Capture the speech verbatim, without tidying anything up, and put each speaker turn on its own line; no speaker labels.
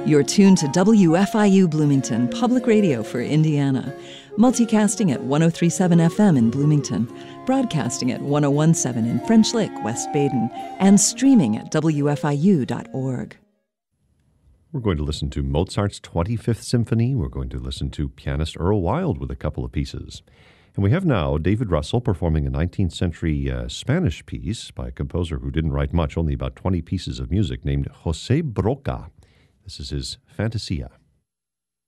You're tuned to W F I U Bloomington, public radio for Indiana. Multicasting at one oh three point seven F M in Bloomington, broadcasting at one oh one point seven in French Lick, West Baden, and streaming at W F I U dot org.
We're going to listen to Mozart's twenty-fifth Symphony. We're going to listen to pianist Earl Wild with a couple of pieces. And we have now David Russell performing a nineteenth century uh, Spanish piece by a composer who didn't write much, only about twenty pieces of music, named José Broca. This is his Fantasia.